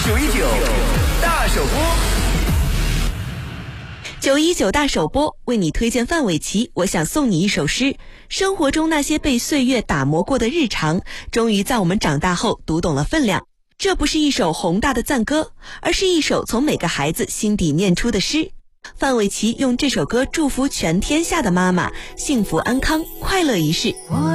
919大首播。 919大首播为你推荐范玮琪，我想送你一首诗。生活中那些被岁月打磨过的日常，终于在我们长大后读懂了分量。这不是一首宏大的赞歌，而是一首从每个孩子心底念出的诗。范玮琪用这首歌祝福全天下的妈妈幸福安康，快乐一世。